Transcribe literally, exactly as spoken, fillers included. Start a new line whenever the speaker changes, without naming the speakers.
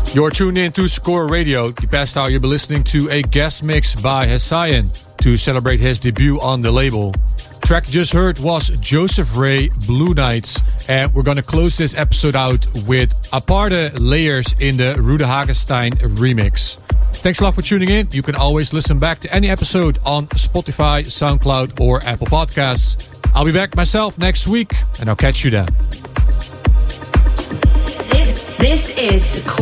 You're tuned in to Score Radio. The past hour you'll be listening to a guest mix by Hessayan to celebrate his debut on the label. The track you just heard was Joseph Ray, Blue Nights. And we're going to close this episode out with Aparte Layers in the Rude Hagestein remix. Thanks a lot for tuning in. You can always listen back to any episode on Spotify, SoundCloud or Apple Podcasts. I'll be back myself next week and I'll catch you then.
This, this is